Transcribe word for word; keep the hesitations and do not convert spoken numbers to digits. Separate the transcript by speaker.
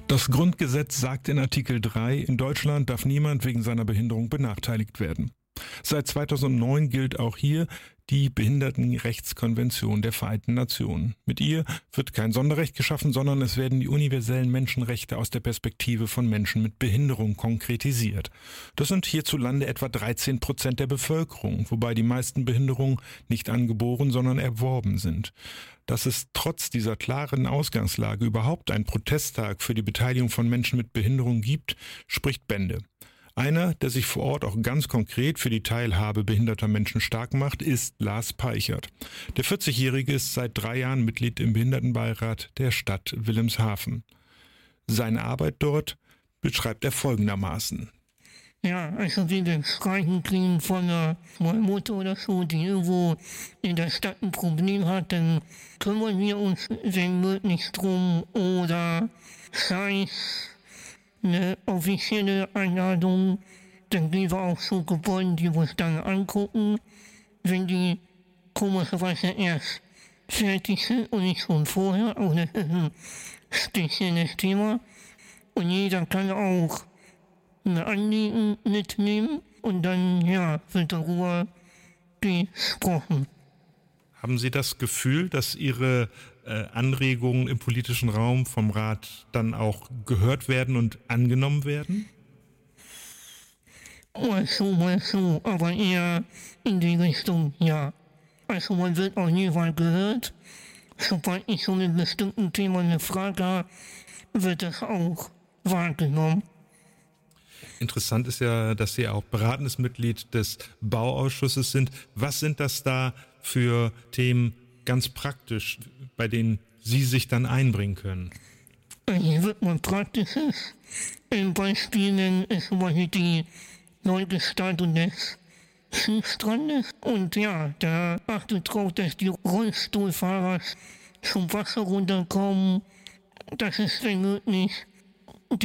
Speaker 1: Das Grundgesetz sagt in Artikel drei, in Deutschland darf niemand wegen seiner Behinderung benachteiligt werden. Seit zweitausendneun gilt auch hier die Behindertenrechtskonvention der Vereinten Nationen. Mit ihr wird kein Sonderrecht geschaffen, sondern es werden die universellen Menschenrechte aus der Perspektive von Menschen mit Behinderung konkretisiert. Das sind hierzulande etwa dreizehn Prozent der Bevölkerung, wobei die meisten Behinderungen nicht angeboren, sondern erworben sind. Dass es trotz dieser klaren Ausgangslage überhaupt einen Protesttag für die Beteiligung von Menschen mit Behinderung gibt, spricht Bände. Einer, der sich vor Ort auch ganz konkret für die Teilhabe behinderter Menschen stark macht, ist Lars Peichert. Der vierzigjährige ist seit drei Jahren Mitglied im Behindertenbeirat der Stadt Wilhelmshaven. Seine Arbeit dort beschreibt er folgendermaßen.
Speaker 2: Ja, also wie das Streichen kriegen von einer Mutter oder so, die irgendwo in der Stadt ein Problem hat, dann kümmern wir uns wenn möglich drum oder sei es eine offizielle Einladung, dann gehen wir auch zu Gebäuden, die wir uns dann angucken, wenn die komischerweise erst fertig sind und nicht schon vorher, auch das ist ein spezielles Thema. Und jeder kann auch ein Anliegen mitnehmen und dann, ja, wird darüber gesprochen.
Speaker 1: Haben Sie das Gefühl, dass Ihre äh, Anregungen im politischen Raum vom Rat dann auch gehört werden und angenommen werden?
Speaker 2: Mal so, mal so, aber eher in die Richtung, ja. Also man wird auch jeweils gehört. Sobald ich so mit einem bestimmten Thema eine Frage habe, wird das auch wahrgenommen.
Speaker 1: Interessant ist ja, dass Sie auch beratendes Mitglied des Bauausschusses sind. Was sind das da für Themen ganz praktisch, bei denen Sie sich dann einbringen können?
Speaker 2: Hier wird man Praktisches. Im Beispiel nennen ist zum Beispiel die Neugestaltung des Schiffstrandes. Und ja, da achtet drauf, dass die Rollstuhlfahrer zum Wasser runterkommen. Das ist wenn möglich